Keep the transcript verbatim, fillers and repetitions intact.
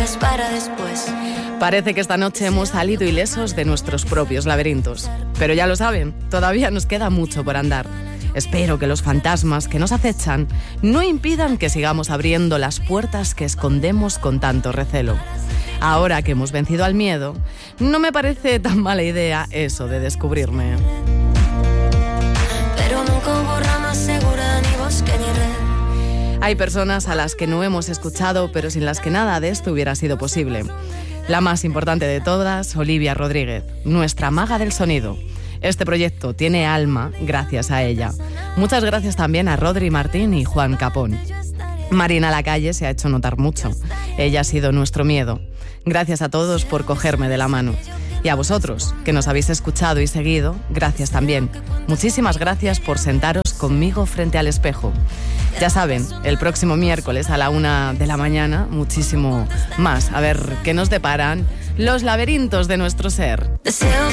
dejes para después. Parece que esta noche hemos salido ilesos de nuestros propios laberintos. Pero ya lo saben, todavía nos queda mucho por andar. Espero que los fantasmas que nos acechan no impidan que sigamos abriendo las puertas que escondemos con tanto recelo. Ahora que hemos vencido al miedo, no me parece tan mala idea eso de descubrirme. Pero nunca hubo rama segura, ni bosque ni red. Hay personas a las que no hemos escuchado, pero sin las que nada de esto hubiera sido posible. La más importante de todas, Olivia Rodríguez, nuestra maga del sonido. Este proyecto tiene alma gracias a ella. Muchas gracias también a Rodri Martín y Juan Capón. Marina Lacalle se ha hecho notar mucho. Ella ha sido nuestro miedo. Gracias a todos por cogerme de la mano. Y a vosotros, que nos habéis escuchado y seguido, gracias también. Muchísimas gracias por sentaros conmigo frente al espejo. Ya saben, el próximo miércoles a la una de la mañana, muchísimo más. A ver qué nos deparan los laberintos de nuestro ser. Deseo